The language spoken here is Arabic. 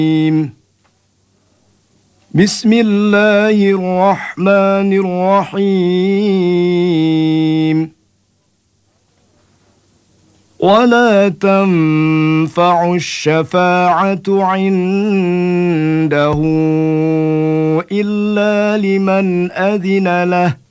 بسم الله الرحمن الرحيم ولا تنفع الشفاعة عنده إلا لمن أذن له